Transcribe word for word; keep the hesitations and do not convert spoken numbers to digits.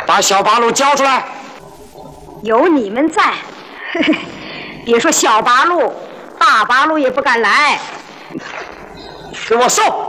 把小八路交出来。 有你们在，别说小八路，大八路也不敢来。 给我送！